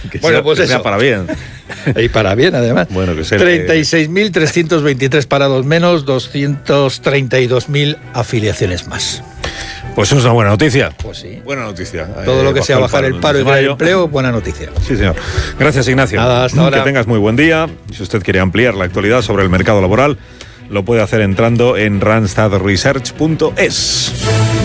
Bueno, pues eso. Para bien. Y para bien, además. Bueno, que sea 36.323 parados menos, 232.000 afiliaciones más. Pues eso es una buena noticia. Pues sí. Buena noticia. Todo lo que sea bajar el paro y crear empleo, buena noticia. Sí, señor. Gracias, Ignacio. Nada, hasta ahora. Que tengas muy buen día. Si usted quiere ampliar la actualidad sobre el mercado laboral, lo puede hacer entrando en randstadresearch.es.